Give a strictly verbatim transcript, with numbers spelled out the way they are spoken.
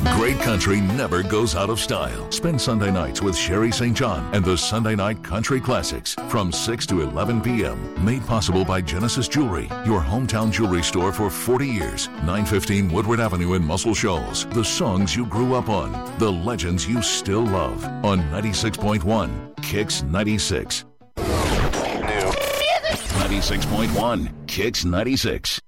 Great country never goes out of style. Spend Sunday nights with Sherry Saint John and the Sunday Night Country Classics from six to eleven p.m. Made possible by Genesis Jewelry, your hometown jewelry store for forty years. nine fifteen Woodward Avenue in Muscle Shoals. The songs you grew up on. The legends you still love. On ninety-six point one, Kicks ninety-six. ninety-six point one, Kicks ninety-six.